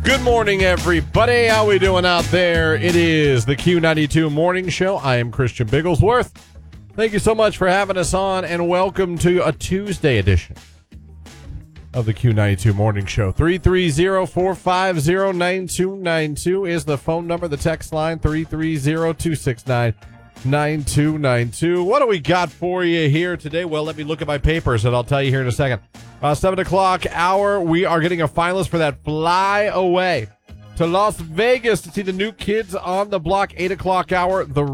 Good morning, everybody. How we doing out there? It is the Q92 Morning Show. I am Christian Bigglesworth. Thank you so much for having us on, and welcome to a Tuesday edition of the Q92 Morning Show. 330-450-9292 is the phone number. The text line, 330-269-9292. What do we got for you here today? Well, let me look at my papers, and I'll tell you here in a second. 7 o'clock hour, we are getting a finalist for that fly away to Las Vegas to see the new Kids on the Block. 8 o'clock hour, the